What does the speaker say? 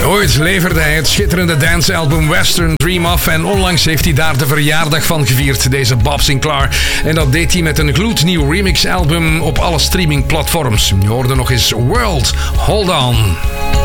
Ooit leverde hij het schitterende dancealbum Western Dream af en onlangs heeft hij daar de verjaardag van gevierd, deze Bob Sinclair. En dat deed hij met een gloednieuw remixalbum op alle streamingplatforms. Je hoorde nog eens World, Hold On.